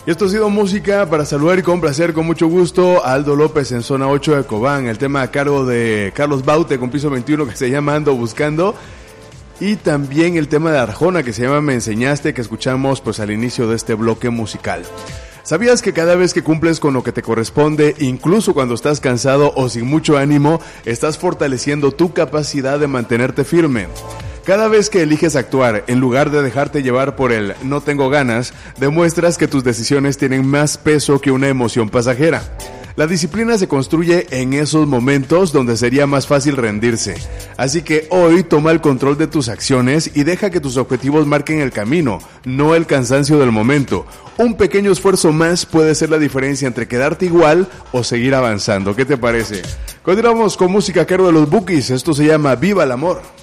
Y esto ha sido música para saludar y complacer con mucho gusto a Aldo López en Zona 8 de Cobán. El tema a cargo de Carlos Baute con Piso 21 que se llama Ando Buscando. Y también el tema de Arjona que se llama Me Enseñaste, que escuchamos pues al inicio de este bloque musical. ¿Sabías que cada vez que cumples con lo que te corresponde, incluso cuando estás cansado o sin mucho ánimo, estás fortaleciendo tu capacidad de mantenerte firme? Cada vez que eliges actuar, en lugar de dejarte llevar por el no tengo ganas, demuestras que tus decisiones tienen más peso que una emoción pasajera. La disciplina se construye en esos momentos donde sería más fácil rendirse. Así que hoy toma el control de tus acciones y deja que tus objetivos marquen el camino, no el cansancio del momento. Un pequeño esfuerzo más puede ser la diferencia entre quedarte igual o seguir avanzando. ¿Qué te parece? Continuamos con música a cargo de los Bukis. Esto se llama Viva el Amor.